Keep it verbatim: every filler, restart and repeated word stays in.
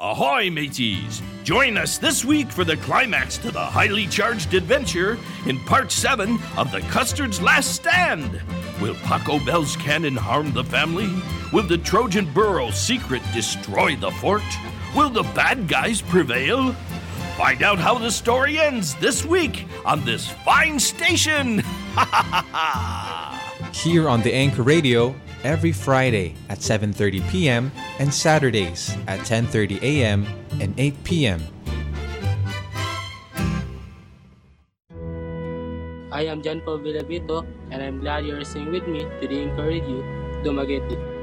Ahoy, mateys! Join us this week for the climax to the highly charged adventure in Part seven of The Custard's Last Stand. Will Paco Bell's cannon harm the family? Will the Trojan burrow secret destroy the fort? Will the bad guys prevail? Find out how the story ends this week on this fine station! Ha ha ha ha! Here on the Anchor Radio, every Friday at seven thirty p.m. and Saturdays at ten thirty a.m. and eight p.m. I am John Paul Villavito, and I'm glad you're listening with me to the Anchor Radio, Dumaguete.